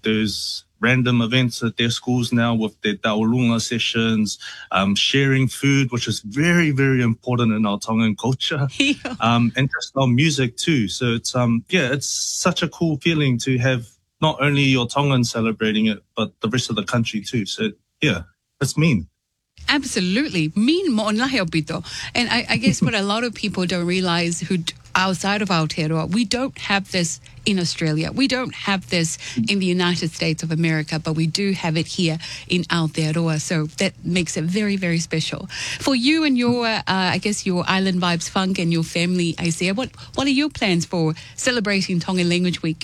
those random events at their schools now with their taulunga sessions, sharing food, which is very, very important in our Tongan culture, and just our music too. So it's, it's such a cool feeling to have not only your Tongan celebrating it, but the rest of the country too. So yeah, it's mean. Absolutely. Mean mo lahi opito. And I guess what a lot of people don't realize outside of Aotearoa, we don't have this in Australia. We don't have this in the United States of America, but we do have it here in Aotearoa. So that makes it very, very special. For you and your, I guess, your Island Vibes Funk and your family, Isaiah, what are your plans for celebrating Tongan Language Week?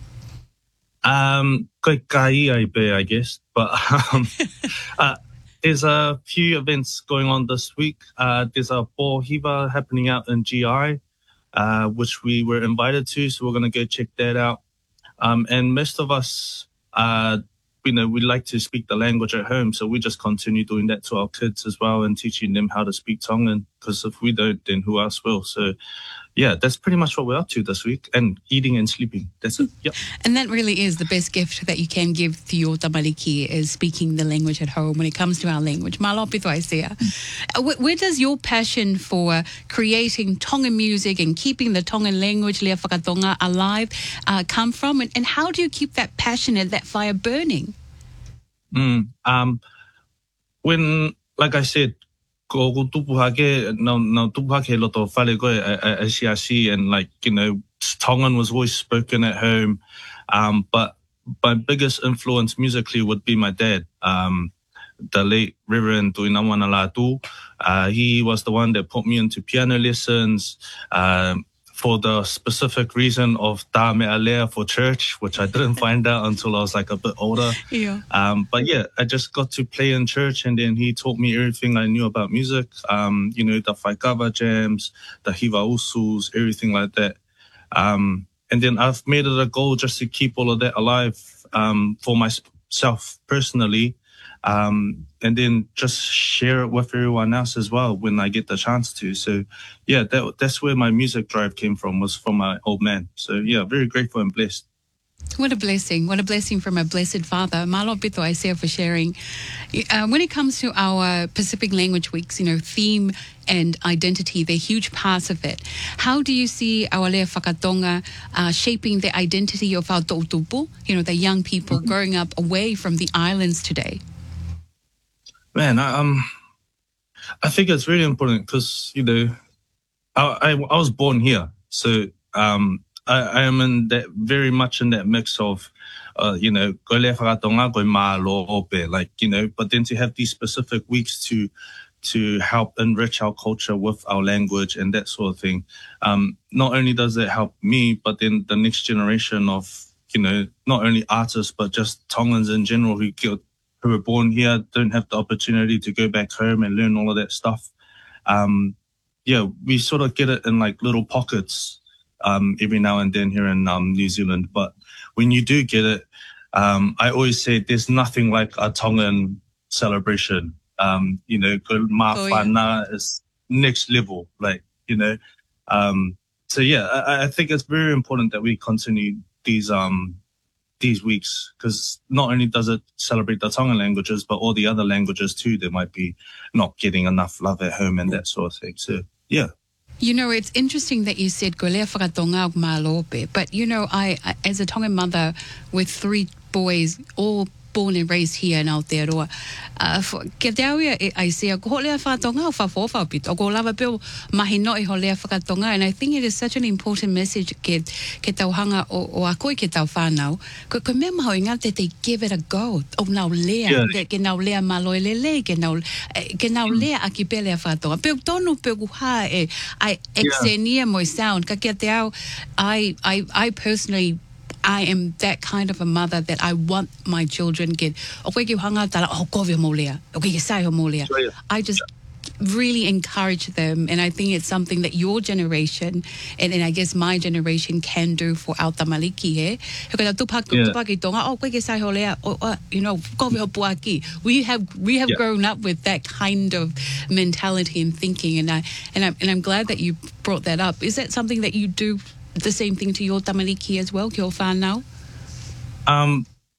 Koe kai ai pe, I guess. But there's a few events going on this week. There's a pōhiva happening out in GI, which we were invited to, so we're going to go check that out. And most of us, we like to speak the language at home, so we just continue doing that to our kids as well and teaching them how to speak Tongan, because if we don't, then who else will? So yeah, that's pretty much what we're up to this week, and eating and sleeping. That's it. Yep. And that really is the best gift that you can give to your tamariki, is speaking the language at home when it comes to our language. Malo pito Isaiah. Where does your passion for creating Tongan music and keeping the Tongan language, Lea Whakatonga, alive come from? And how do you keep that passion and that fire burning? When, like I said, ko tupuhake, no tupuhake loto whale koe ACRC, and Tongan was always spoken at home. But my biggest influence musically would be my dad, the late Reverend Tuinawana Latu. He was the one that put me into piano lessons, for the specific reason of tā mea lea for church, which I didn't find out until I was a bit older. Yeah. But yeah, I just got to play in church, and then he taught me everything I knew about music. The whaikawa jams, the hiva usus, everything like that. And then I've made it a goal just to keep all of that alive, for myself personally. And then just share it with everyone else as well when I get the chance to. So yeah, that's where my music drive came from, was from my old man. So yeah, very grateful and blessed. What a blessing. What a blessing from a blessed father. Malo pito Isaiah for sharing. When it comes to our Pacific Language Weeks, theme and identity, they're huge parts of it. How do you see our Lea Whakatonga shaping the identity of our tautupu, the young people growing up away from the islands today? Man, I think it's really important because, I was born here. So I am in that, very much in that mix of, koe lea whakatonga, koe mālo ope, but then to have these specific weeks to help enrich our culture with our language and that sort of thing. Not only does it help me, but then the next generation of, not only artists, but just Tongans in general who were born here, don't have the opportunity to go back home and learn all of that stuff. We sort of get it in little pockets every now and then here in New Zealand. But when you do get it, I always say there's nothing like a Tongan celebration. Ko mā whānā is next level, So yeah, I think it's very important that we continue these weeks, because not only does it celebrate the Tongan languages, but all the other languages too that might be not getting enough love at home and that sort of thing. So, yeah. It's interesting that you said ko lea whakatonga o mālope, but I, as a Tongan mother with 3 boys, all born and raised here in Aotearoa, ke te auia Isaiah, ko lea whakatonga o whawhawha pito, ko lava peo mahi noi ho lea whakatonga, and I think it is such an important message ke tauhanga o a koe ke tau whanau, ko mea maho inga te give it a go, o nau lea, ke nau lea maloi lele, ke nau lea aki pe lea whakatonga, peo tonu peo kuha I exenia moi sound, ka kia te au, I personally, I am that kind of a mother that I want my children get. Okay, ki hanga tala oh kovia molea. Okay, ki sai ho molea. I just really encourage them, and I think it's something that your generation and I guess my generation can do for our tamariki. Because tupaki tonga oh ki sai ho lea. Kovia ho puaki. We have grown up with that kind of mentality and thinking, and I'm glad that you brought that up. Is that something that you do? The same thing to your tamariki as well, ki o whānau?